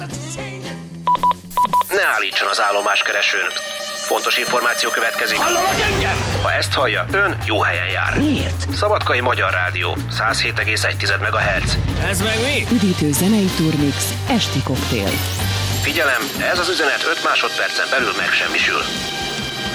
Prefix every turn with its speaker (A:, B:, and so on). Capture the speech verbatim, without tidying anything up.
A: Ne állítson az állomáskeresőn. Fontos információ következik.
B: Hallanak engem?
A: Ha ezt hallja, ön jó helyen jár.
B: Miért?
A: Szabadkai Magyar Rádió, száz hét egész egy megahertz.
B: Ez meg mi?
C: Üdítő zenei turmix, esti koktél.
A: Figyelem, ez az üzenet öt másodpercen belül megsemmisül.